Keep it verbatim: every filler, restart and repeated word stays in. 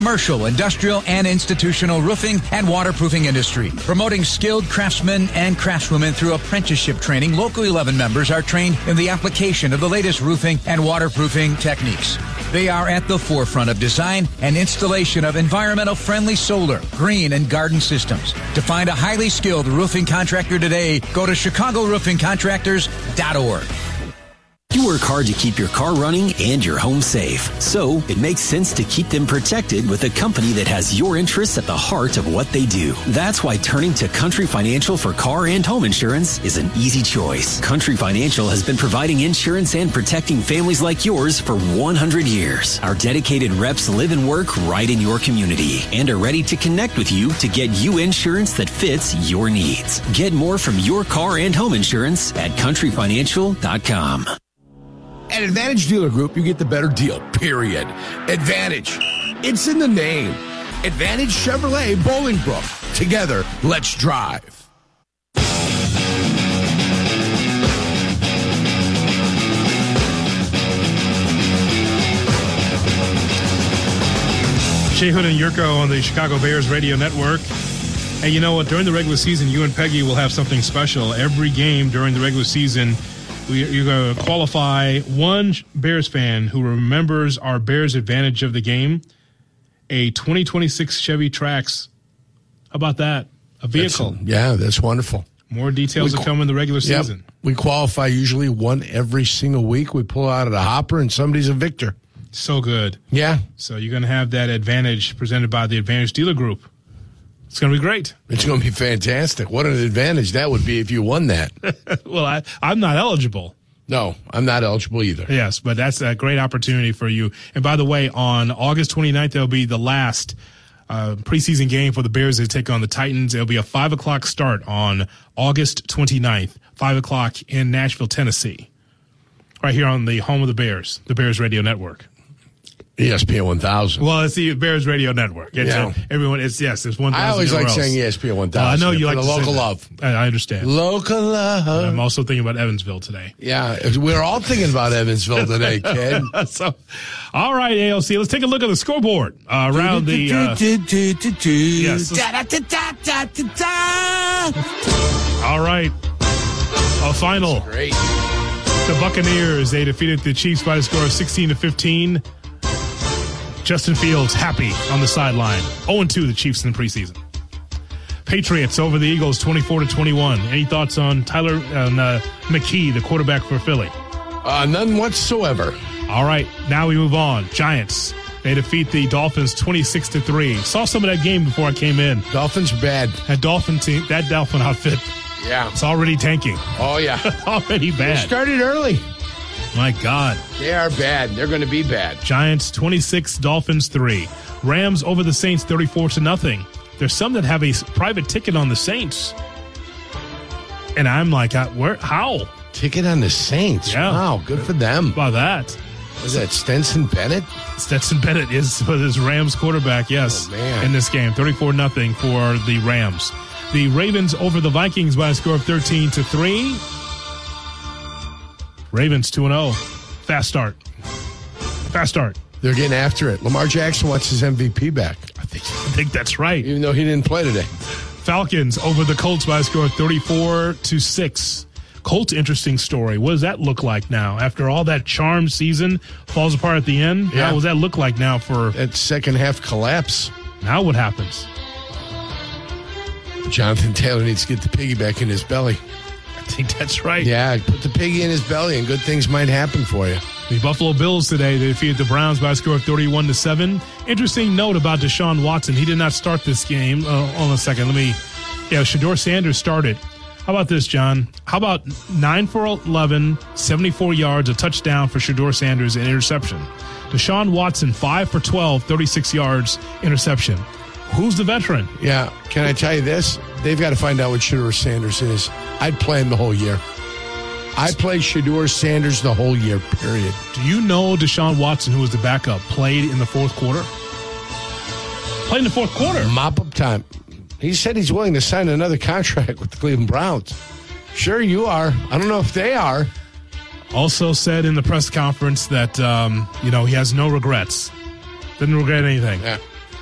commercial, industrial, and institutional roofing and waterproofing industry. Promoting skilled craftsmen and craftswomen through apprenticeship training, Local eleven members are trained in the application of the latest roofing and waterproofing techniques. They are at the forefront of design and installation of environmental-friendly solar, green, and garden systems. To find a highly skilled roofing contractor today, go to chicago roofing contractors dot org. You work hard to keep your car running and your home safe. So it makes sense to keep them protected with a company that has your interests at the heart of what they do. That's why turning to Country Financial for car and home insurance is an easy choice. Country Financial has been providing insurance and protecting families like yours for one hundred years. Our dedicated reps live and work right in your community and are ready to connect with you to get you insurance that fits your needs. Get more from your car and home insurance at country financial dot com. At Advantage Dealer Group, you get the better deal, period. Advantage. It's in the name. Advantage Chevrolet Bolingbrook. Together, let's drive. Shea Hood and Yurko on the Chicago Bears radio network. And you know what? During the regular season, you and Peggy will have something special. Every game during the regular season, we, you're going to qualify one Bears fan who remembers our Bears advantage of the game, a twenty twenty-six Chevy Trax. How about that? A vehicle. That's, yeah, that's wonderful. More details we, will come in the regular yep, season. We qualify usually one every single week. We pull out of the hopper, and somebody's a victor. So good. Yeah. So you're going to have that advantage presented by the Advantage Dealer Group. It's going to be great. It's going to be fantastic. What an advantage that would be if you won that. Well, I, I'm not eligible. No, I'm not eligible either. Yes, but that's a great opportunity for you. And by the way, on August twenty-ninth, there'll be the last uh, preseason game for the Bears to take on the Titans. It'll be a five o'clock start on August twenty-ninth, five o'clock in Nashville, Tennessee. Right here on the home of the Bears, the Bears Radio Network. E S P N one thousand. Well, it's the Bears Radio Network. It's yeah. uh, everyone. It's yes. It's one thousand. I always like else. saying E S P N one thousand. Uh, I know you like the to local say love. I, I understand. Local love. I'm also thinking about Evansville today. Yeah, we're all thinking about Evansville today, kid. So, all right, A L C. Let's take a look at the scoreboard uh, around the. Uh, yes. All right. A final. Great. The Buccaneers, they defeated the Chiefs by a score of sixteen to fifteen. Justin Fields happy on the sideline. oh and two the Chiefs in the preseason. Patriots over the Eagles twenty-four to twenty-one. Any thoughts on Tyler on, uh, McKee, the quarterback for Philly? Uh, none whatsoever. All right, now we move on. Giants, they defeat the Dolphins twenty-six to three. Saw some of that game before I came in. Dolphins are bad. That Dolphin team, that Dolphin outfit. Yeah. It's already tanking. Oh, yeah. Already bad. They started early. My God. They are bad. They're going to be bad. Giants twenty-six, Dolphins three. Rams over the Saints thirty-four to nothing. There's some that have a private ticket on the Saints. And I'm like, where? How? Ticket on the Saints? Yeah. Wow, good for them. How about that? Was that Stetson Bennett? Stetson Bennett is for this Rams quarterback, yes, oh, man. in this game. thirty-four nothing for the Rams. The Ravens over the Vikings by a score of thirteen to three. Ravens two and oh. Fast start. Fast start. They're getting after it. Lamar Jackson wants his M V P back. I think, I think that's right. Even though he didn't play today. Falcons over the Colts by a score of thirty-four to six. Colts, interesting story. What does that look like now? After all that charm season falls apart at the end, yeah. How does that look like now for... That second half collapse. Now what happens? Jonathan Taylor needs to get the piggy back in his belly. I think that's right. Yeah, put the piggy in his belly and good things might happen for you. The Buffalo Bills today, they defeated the Browns by a score of thirty-one to seven. Interesting note about Deshaun Watson. He did not start this game. Uh, hold on a second. Let me, yeah, Shedeur Sanders started. How about this, John? How about nine for eleven, seventy-four yards, a touchdown for Shedeur Sanders, and interception. Deshaun Watson, five for twelve, thirty-six yards, interception. Who's the veteran? Yeah, can I tell you this? They've got to find out what Shedeur Sanders is. I'd play him the whole year. I play Shedeur Sanders the whole year, period. Do you know Deshaun Watson, who was the backup, played in the fourth quarter? Played in the fourth quarter. Mop-up time. He said he's willing to sign another contract with the Cleveland Browns. Sure, you are. I don't know if they are. Also said in the press conference that, um, you know, he has no regrets. Didn't regret anything. Yeah.